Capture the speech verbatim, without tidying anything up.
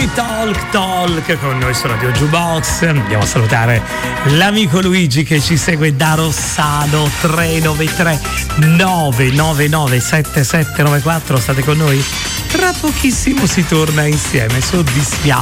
noi Talk Talk con noi su Radio Jukebox. Andiamo a salutare l'amico Luigi che ci segue da Rossano. Tre nove tre nove nove nove sette sette nove quattro. State con noi, tra pochissimo si torna insieme su Dispiace.